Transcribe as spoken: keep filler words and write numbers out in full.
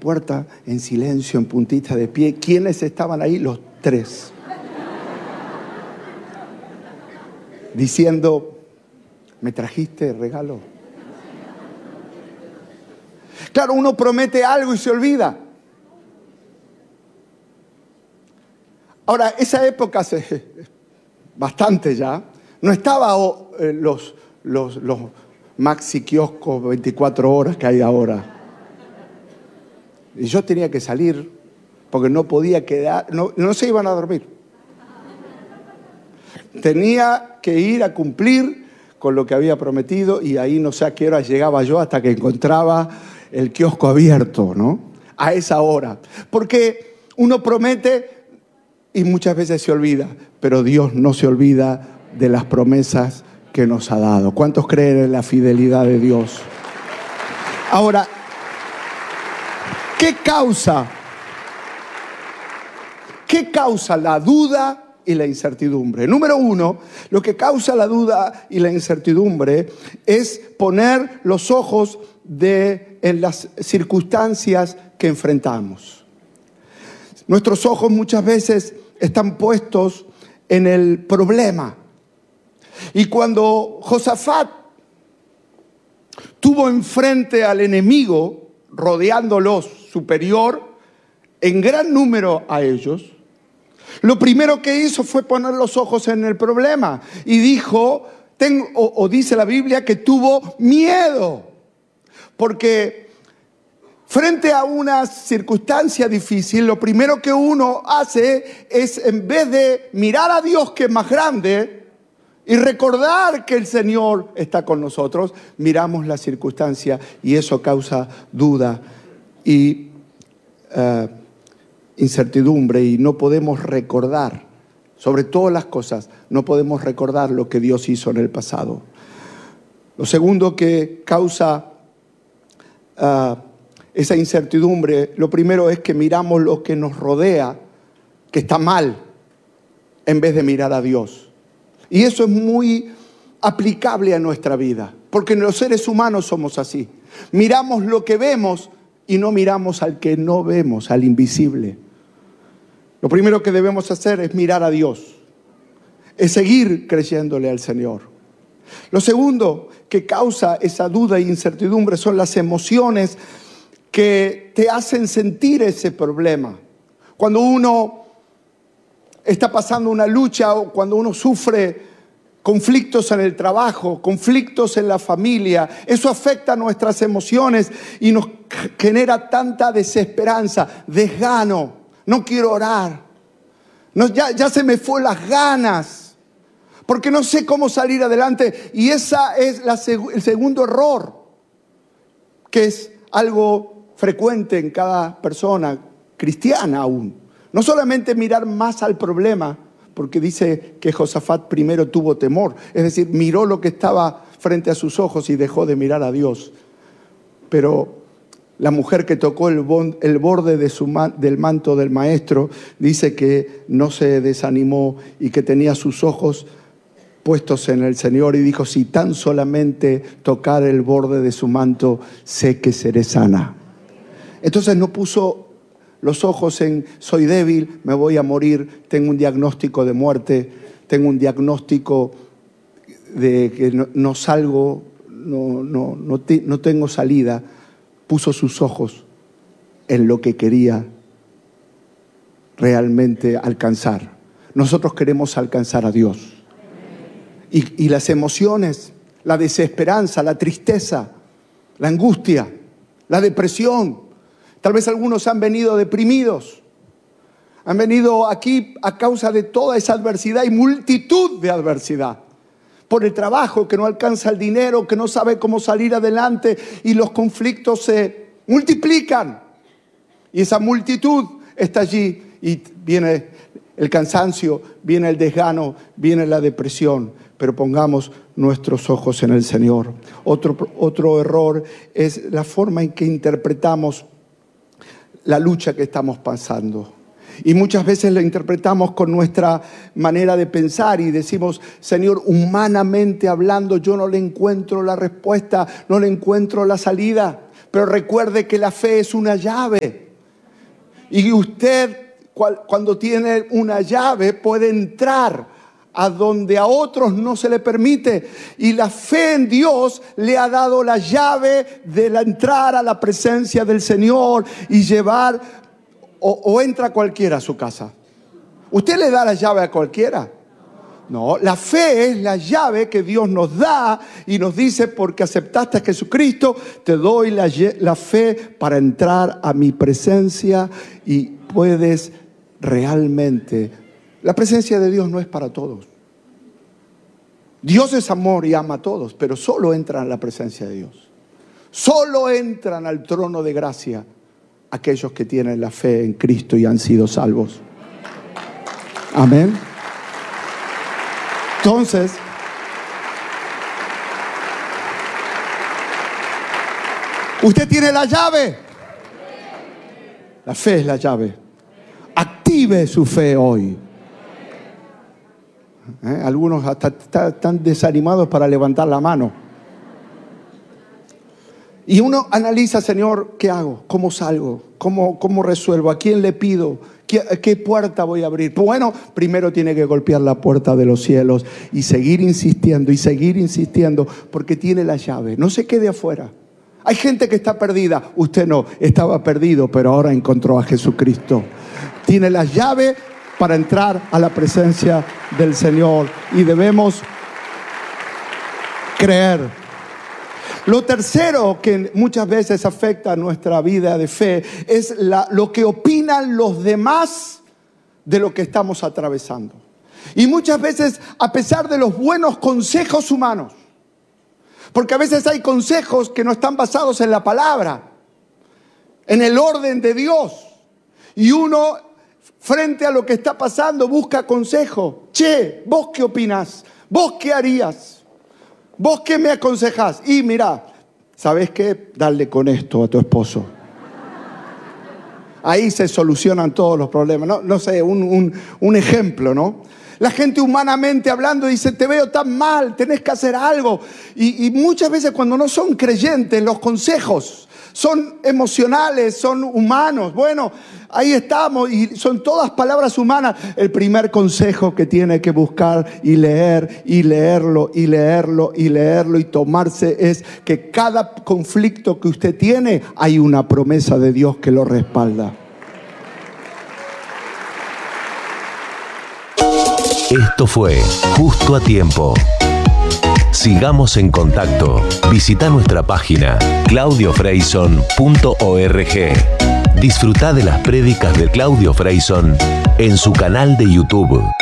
puerta en silencio, en puntita de pie. ¿Quiénes estaban ahí? Los tres. Diciendo, ¿me trajiste regalo? Claro, uno promete algo y se olvida. Ahora, esa época, hace bastante ya, no estaba oh, eh, los, los, los maxi kioscos veinticuatro horas que hay ahora. Y yo tenía que salir porque no podía quedar, no, no se iban a dormir. Tenía que ir a cumplir con lo que había prometido y ahí no sé a qué hora llegaba yo hasta que encontraba el kiosco abierto, ¿no? A esa hora. Porque uno promete y muchas veces se olvida, pero Dios no se olvida de las promesas que nos ha dado. ¿Cuántos creen en la fidelidad de Dios? Ahora, ¿qué causa? ¿Qué causa la duda y la incertidumbre? Número uno, lo que causa la duda y la incertidumbre es poner los ojos de, en las circunstancias que enfrentamos. Nuestros ojos muchas veces están puestos en el problema. Y cuando Josafat tuvo enfrente al enemigo, rodeándolos superior en gran número a ellos, lo primero que hizo fue poner los ojos en el problema y dijo, tengo, o, o dice la Biblia que tuvo miedo, porque frente a una circunstancia difícil, lo primero que uno hace es, en vez de mirar a Dios que es más grande y recordar que el Señor está con nosotros, miramos la circunstancia y eso causa duda y uh, incertidumbre y no podemos recordar, sobre todas las cosas, no podemos recordar lo que Dios hizo en el pasado. Lo segundo que causa uh, esa incertidumbre, lo primero es que miramos lo que nos rodea, que está mal, en vez de mirar a Dios. Y eso es muy aplicable a nuestra vida, porque los seres humanos somos así. Miramos lo que vemos y no miramos al que no vemos, al invisible. Lo primero que debemos hacer es mirar a Dios, es seguir creyéndole al Señor. Lo segundo que causa esa duda e incertidumbre son las emociones que te hacen sentir ese problema. Cuando uno está pasando una lucha o cuando uno sufre conflictos en el trabajo, conflictos en la familia, eso afecta nuestras emociones y nos genera tanta desesperanza, desgano, no quiero orar, no, ya, ya se me fue las ganas, porque no sé cómo salir adelante. Y esa es la, el segundo error, que es algo frecuente en cada persona cristiana aún. No solamente mirar más al problema, porque dice que Josafat primero tuvo temor, es decir, miró lo que estaba frente a sus ojos y dejó de mirar a Dios. Pero la mujer que tocó el, bon, el borde de su man, del manto del maestro dice que no se desanimó y que tenía sus ojos puestos en el Señor y dijo, si tan solamente tocar el borde de su manto, sé que seré sana. Entonces no puso los ojos en soy débil, me voy a morir, tengo un diagnóstico de muerte, tengo un diagnóstico de que no, no salgo, no, no, no, te, no tengo salida. Puso sus ojos en lo que quería realmente alcanzar. Nosotros queremos alcanzar a Dios. Y, y las emociones, la desesperanza, la tristeza, la angustia, la depresión. Tal vez algunos han venido deprimidos, han venido aquí a causa de toda esa adversidad y multitud de adversidad. Por el trabajo, que no alcanza el dinero, que no sabe cómo salir adelante y los conflictos se multiplican. Y esa multitud está allí y viene el cansancio, viene el desgano, viene la depresión. Pero pongamos nuestros ojos en el Señor. Otro, otro error es la forma en que interpretamos la lucha que estamos pasando. Y muchas veces la interpretamos con nuestra manera de pensar y decimos, Señor, humanamente hablando, yo no le encuentro la respuesta, no le encuentro la salida. Pero recuerde que la fe es una llave. Y usted, cuando tiene una llave, puede entrar a donde a otros no se le permite. Y la fe en Dios le ha dado la llave de la entrar a la presencia del Señor y llevar, o, o entra cualquiera a su casa. ¿Usted le da la llave a cualquiera? No, la fe es la llave que Dios nos da y nos dice: porque aceptaste a Jesucristo, te doy la, la fe para entrar a mi presencia y puedes realmente. La presencia de Dios no es para todos. Dios es amor y ama a todos, pero solo entran a la presencia de Dios. Solo entran al trono de gracia aquellos que tienen la fe en Cristo y han sido salvos. Amén. Entonces, usted tiene la llave. La fe es la llave. Active su fe hoy. ¿Eh? Algunos hasta están desanimados para levantar la mano. Y uno analiza: Señor, ¿qué hago? ¿Cómo salgo? ¿Cómo, cómo resuelvo? ¿A quién le pido? ¿Qué, ¿Qué puerta voy a abrir? Pues bueno, primero tiene que golpear la puerta de los cielos y seguir insistiendo y seguir insistiendo, porque tiene la llave. No se quede afuera. Hay gente que está perdida. Usted no, estaba perdido, pero ahora encontró a Jesucristo. Tiene la llave para entrar a la presencia del Señor y debemos creer. Lo tercero que muchas veces afecta a nuestra vida de fe es la, lo que opinan los demás de lo que estamos atravesando. Y muchas veces, a pesar de los buenos consejos humanos, porque a veces hay consejos que no están basados en la palabra, en el orden de Dios, y uno, frente a lo que está pasando, busca consejo. Che, ¿vos qué opinás? ¿Vos qué harías? ¿Vos qué me aconsejás? Y mira, ¿sabés qué? Dale con esto a tu esposo. Ahí se solucionan todos los problemas. No, no sé, un, un, un ejemplo, ¿no? La gente humanamente hablando dice: te veo tan mal, tenés que hacer algo. Y, y muchas veces, cuando no son creyentes, los consejos son emocionales, son humanos. Bueno, ahí estamos y son todas palabras humanas. El primer consejo que tiene que buscar y leer y leerlo y leerlo y leerlo y tomarse es que cada conflicto que usted tiene hay una promesa de Dios que lo respalda. Esto fue Justo a Tiempo. Sigamos en contacto. Visita nuestra página claudio freyson punto org. Disfruta de las prédicas de Claudio Freyson en su canal de YouTube.